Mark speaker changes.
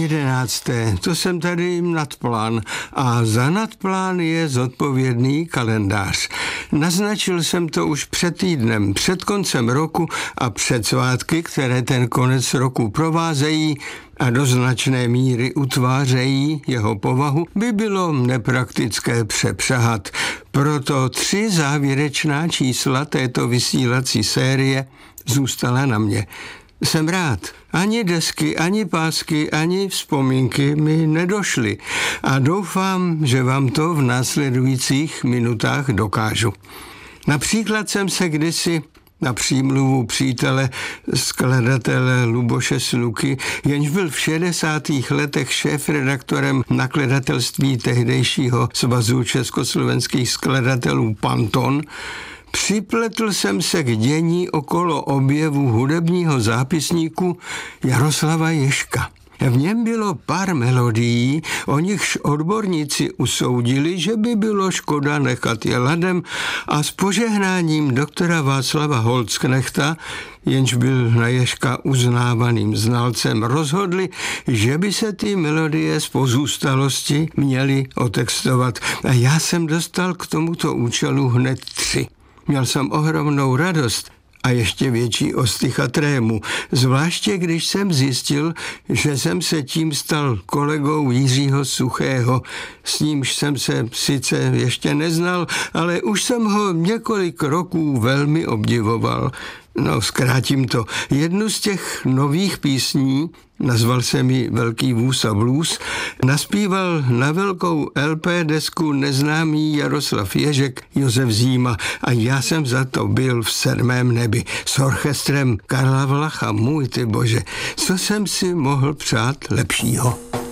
Speaker 1: 11. To jsem tady nadplán a za nadplán je zodpovědný kalendář. Naznačil jsem to už před týdnem, před koncem roku a před svátky, které ten konec roku provázejí a do značné míry utvářejí jeho povahu, by bylo nepraktické přepřahat. Proto 3 závěrečná čísla této vysílací série zůstala na mě. Jsem rád. Ani desky, ani pásky, ani vzpomínky mi nedošly a doufám, že vám to v následujících minutách dokážu. Například jsem se kdysi na přímluvu přítele, skladatele Luboše Sluky, jenž byl v 60. letech šéfredaktorem nakladatelství tehdejšího Svazu československých skladatelů Panton, připletl jsem se k dění okolo objevu hudebního zápisníku Jaroslava Ježka. V něm bylo pár melodií, o nichž odborníci usoudili, že by bylo škoda nechat je ladem a s požehnáním doktora Václava Holzknechta, jenž byl na Ježka uznávaným znalcem, rozhodli, že by se ty melodie z pozůstalosti měly otextovat. A já jsem dostal k tomuto účelu hned 3. Měl jsem ohromnou radost a ještě větší ostych a trému, zvláště když jsem zjistil, že jsem se tím stal kolegou Jiřího Suchého, s nímž jsem se sice ještě neznal, ale už jsem ho několik roků velmi obdivoval. No, zkrátím to. Jednu z těch nových písní, nazval jsem ji Velký vůz a blues, naspíval na velkou LP desku neznámý Jaroslav Ježek, Josef Zíma a já jsem za to byl v 7. nebi s orchestrem Karla Vlacha. Můj ty bože, co jsem si mohl přát lepšího?